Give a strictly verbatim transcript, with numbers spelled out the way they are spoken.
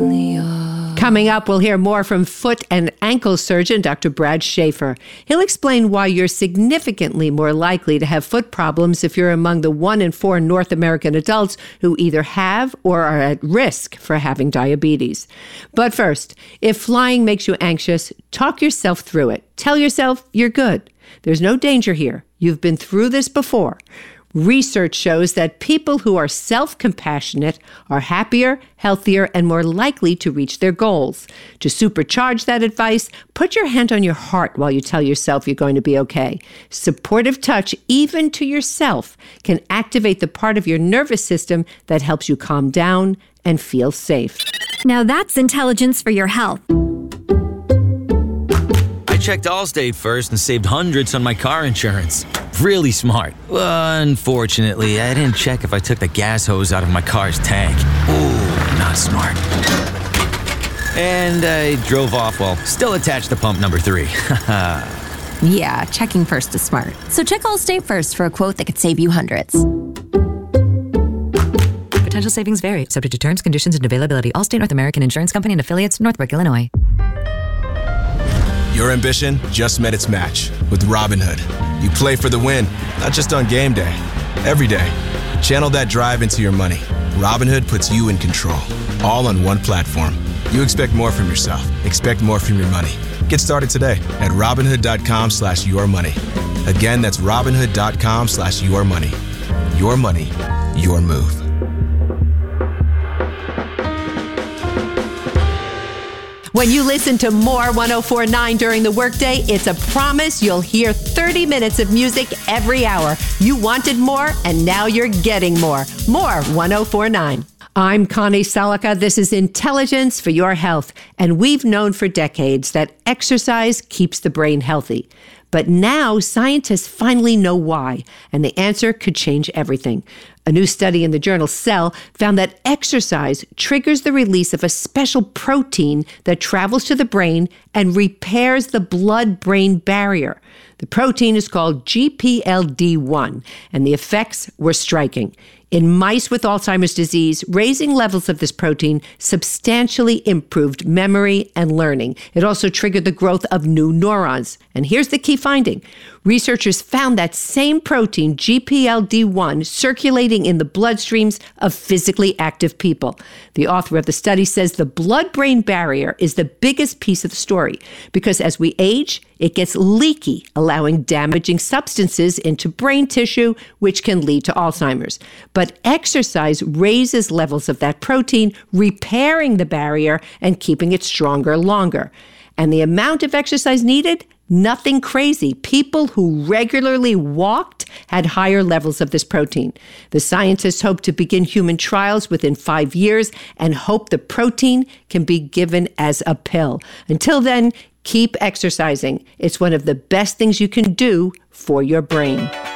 only are. Coming up, we'll hear more from foot and ankle surgeon Doctor Brad Schaefer. He'll explain why you're significantly more likely to have foot problems if you're among the one in four North American adults who either have or are at risk for having diabetes. But first, if flying makes you anxious, talk yourself through it. Tell yourself you're good. There's no danger here. You've been through this before. Research shows that people who are self-compassionate are happier, healthier, and more likely to reach their goals. To supercharge that advice, put your hand on your heart while you tell yourself you're going to be okay. Supportive touch, even to yourself, can activate the part of your nervous system that helps you calm down and feel safe. Now that's intelligence for your health. I checked Allstate first and saved hundreds on my car insurance. Really smart. Unfortunately, I didn't check if I took the gas hose out of my car's tank. Ooh, not smart. And I drove off while still attached to pump number three. Yeah, checking first is smart. So check Allstate first for a quote that could save you hundreds. Potential savings vary, subject to terms, conditions, and availability. Allstate North American Insurance Company and affiliates, Northbrook, Illinois. Your ambition just met its match with Robinhood. You play for the win, not just on game day, every day. Channel that drive into your money. Robinhood puts you in control, all on one platform. You expect more from yourself. Expect more from your money. Get started today at Robinhood.com slash your money. Again, that's Robinhood.com slash your money. Your money, your move. When you listen to More one oh four point nine during the workday, it's a promise you'll hear thirty minutes of music every hour. You wanted more, and now you're getting more. More one oh four point nine. I'm Connie Salika. This is Intelligence for Your Health, and we've known for decades that exercise keeps the brain healthy. But now scientists finally know why, and the answer could change everything. A new study in the journal Cell found that exercise triggers the release of a special protein that travels to the brain and repairs the blood-brain barrier. The protein is called G P L D one, and the effects were striking. In mice with Alzheimer's disease, raising levels of this protein substantially improved memory and learning. It also triggered the growth of new neurons. And here's the key finding. Researchers found that same protein, G P L D one, circulating in the bloodstreams of physically active people. The author of the study says the blood-brain barrier is the biggest piece of the story because as we age, it gets leaky, allowing damaging substances into brain tissue, which can lead to Alzheimer's. But exercise raises levels of that protein, repairing the barrier and keeping it stronger longer. And the amount of exercise needed? Nothing crazy. People who regularly walked had higher levels of this protein. The scientists hope to begin human trials within five years and hope the protein can be given as a pill. Until then, keep exercising. It's one of the best things you can do for your brain.